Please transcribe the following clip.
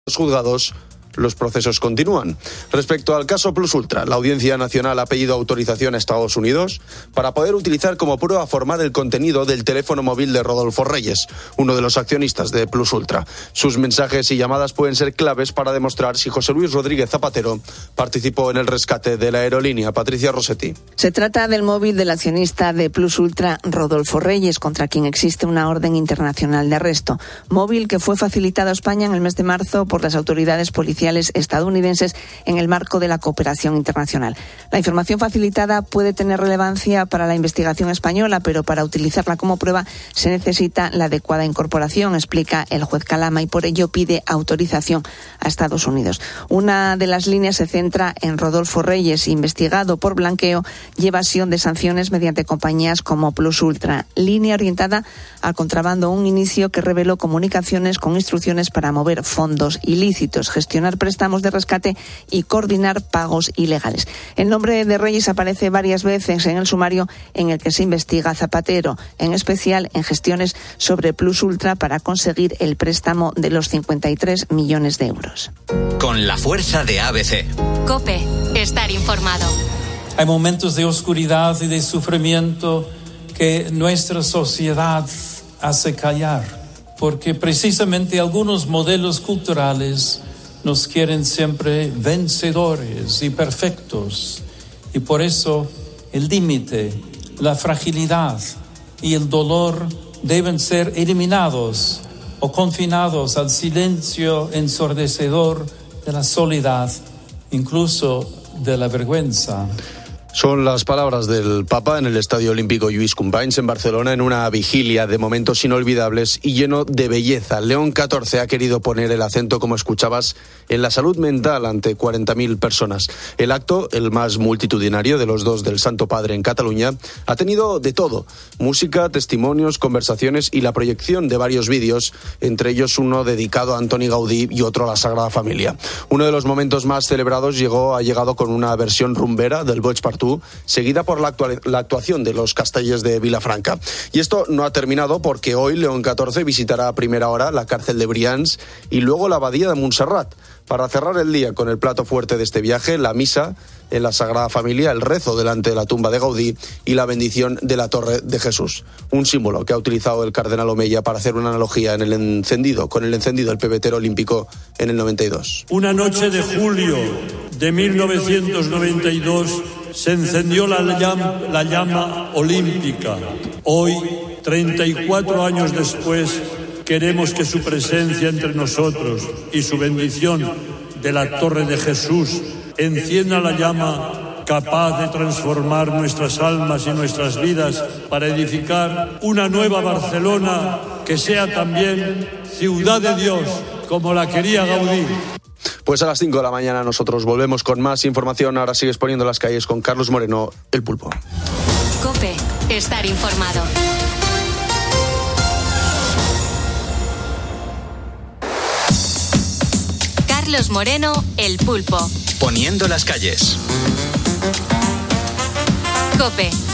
los juzgados, los procesos continúan. Respecto al caso Plus Ultra, la Audiencia Nacional ha pedido autorización a Estados Unidos para poder utilizar como prueba formal el contenido del teléfono móvil de Rodolfo Reyes, uno de los accionistas de Plus Ultra. Sus mensajes y llamadas pueden ser claves para demostrar si José Luis Rodríguez Zapatero participó en el rescate de la aerolínea. Patricia Rossetti. Se trata del móvil del accionista de Plus Ultra, Rodolfo Reyes, contra quien existe una orden internacional de arresto. Móvil que fue facilitado a España en el mes de marzo por las autoridades policiales estadounidenses en el marco de la cooperación internacional. La información facilitada puede tener relevancia para la investigación española, pero para utilizarla como prueba se necesita la adecuada incorporación, explica el juez Calama, y por ello pide autorización a Estados Unidos. Una de las líneas se centra en Rodolfo Reyes, investigado por blanqueo y evasión de sanciones mediante compañías como Plus Ultra. Línea orientada al contrabando, un inicio que reveló comunicaciones con instrucciones para mover fondos ilícitos, gestionar préstamos de rescate y coordinar pagos ilegales. El nombre de Reyes aparece varias veces en el sumario en el que se investiga a Zapatero, en especial en gestiones sobre Plus Ultra para conseguir el préstamo de los 53 millones de euros. Con la fuerza de ABC. COPE, estar informado. Hay momentos de oscuridad y de sufrimiento que nuestra sociedad hace callar, porque precisamente algunos modelos culturales nos quieren siempre vencedores y perfectos, y por eso el límite, la fragilidad y el dolor deben ser eliminados o confinados al silencio ensordecedor de la soledad, incluso de la vergüenza. Son las palabras del Papa en el Estadio Olímpico Lluís Companys en Barcelona, en una vigilia de momentos inolvidables y lleno de belleza. León XIV ha querido poner el acento, como escuchabas, en la salud mental ante 40.000 personas. El acto, el más multitudinario de los dos del Santo Padre en Cataluña, ha tenido de todo: música, testimonios, conversaciones y la proyección de varios vídeos, entre ellos uno dedicado a Antoni Gaudí y otro a la Sagrada Familia. Uno de los momentos más celebrados ha llegado con una versión rumbera del Boig per Tu, seguida por la actuación de los Castellers de Vilafranca. Y esto no ha terminado, porque hoy León XIV visitará a primera hora la cárcel de Brians y luego la abadía de Montserrat, para cerrar el día con el plato fuerte de este viaje, la misa en la Sagrada Familia, el rezo delante de la tumba de Gaudí y la bendición de la Torre de Jesús. Un símbolo que ha utilizado el cardenal Omeya para hacer una analogía con el encendido del pebetero olímpico en el 92. Una noche de julio de 1992 se encendió la llama olímpica. Hoy, 34 años después, queremos que su presencia entre nosotros y su bendición de la Torre de Jesús encienda la llama capaz de transformar nuestras almas y nuestras vidas para edificar una nueva Barcelona que sea también ciudad de Dios, como la quería Gaudí. Pues a las 5 de la mañana nosotros volvemos con más información. Ahora sigues poniendo las calles con Carlos Moreno, el Pulpo. COPE, estar informado. Carlos Moreno, el Pulpo. Poniendo las calles. COPE.